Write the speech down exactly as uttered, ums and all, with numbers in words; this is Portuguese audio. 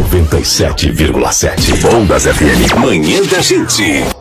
noventa e sete vírgula sete. Ondas F M. Manhã da gente.